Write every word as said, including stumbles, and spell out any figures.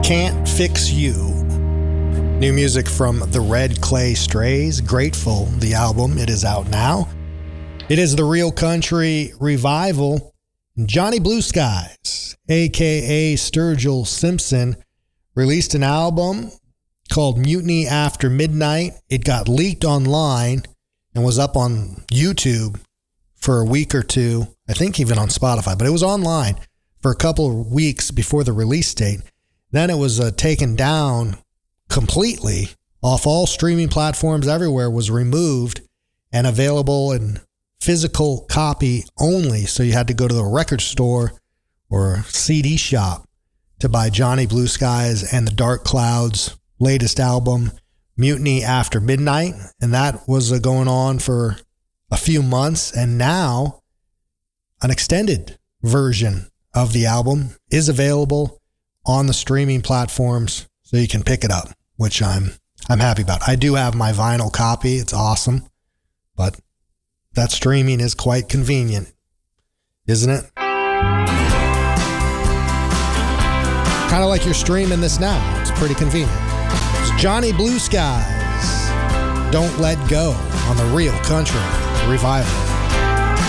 Can't Fix You. New music from the Red Clay Strays. Grateful, the album. It is out now. It is the Real Country Revival. Johnny Blue Skies, a k a. Sturgill Simpson, released an album called Mutiny After Midnight. It got leaked online and was up on YouTube for a week or two. I think even on Spotify, but it was online for a couple of weeks before the release date. Then it was uh, taken down completely off all streaming platforms everywhere, was removed and available in physical copy only. So you had to go to the record store or C D shop to buy Johnny Blue Skies and the Dark Clouds' latest album, Mutiny After Midnight. And that was uh, going on for a few months. And now an extended version of the album is available on the streaming platforms, so you can pick it up, which I'm I'm happy about. I do have my vinyl copy. It's awesome. But that streaming is quite convenient, isn't it? Kind of like you're streaming this now. It's pretty convenient. It's Johnny Blue Skies, Don't Let Go, on the Real Country Revival.